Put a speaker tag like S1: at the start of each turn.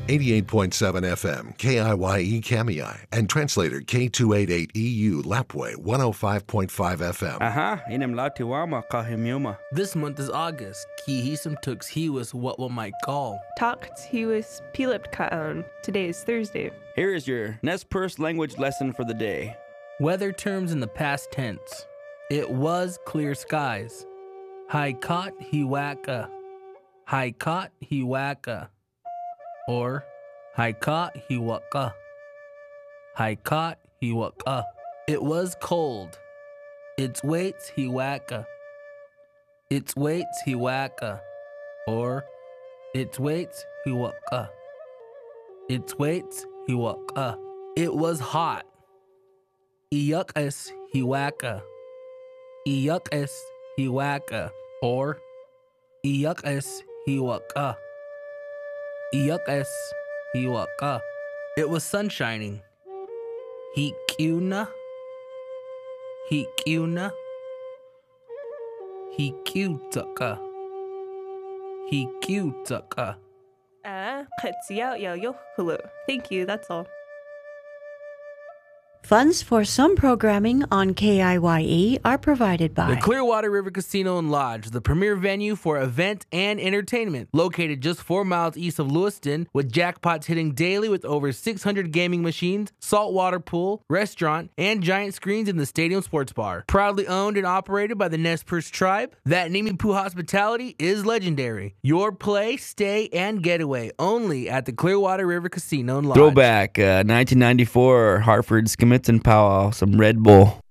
S1: 88.7 FM, KIYE Kamiai, and translator K288EU Lapway 105.5 FM.
S2: Aha, inem latiwama kahimyuma.
S3: This month is August. Kihisum tux hiwas what one might call.
S4: Talked he was Pilipt Kaan. Today is Thursday.
S2: Here is your Nez Perce language lesson for the day.
S3: Weather terms in the past tense. It was clear skies. Haikat hiwaka. Haikat hiwaka. Or Haikat hiwaka. Haikat hiwaka. It was cold. Its weights hiwaka. Its weights hiwaka. Or its weights hiwaka. Its weights hiwaka. It was hot. Iyukas hiwaka. Iyukas hiwaka. Or Iyukas hiwaka. Iyukas hiwaka. It was sun shining. Hikiuna. Hikiuna. Hikiutaka. Hikiutaka.
S4: Thank you, that's all.
S5: Funds for some programming on KIYE are provided by
S3: The Clearwater River Casino and Lodge, the premier venue for event and entertainment, located just 4 miles east of Lewiston, with jackpots hitting daily with over 600 gaming machines, saltwater pool, restaurant, and giant screens in the stadium sports bar. Proudly owned and operated by the Nez Perce tribe, that Nimipu hospitality is legendary. Your play, stay, and getaway only at the Clearwater River Casino and Lodge.
S6: Throwback, 1994, Hartford's Commits and Powwow, some Red Bull.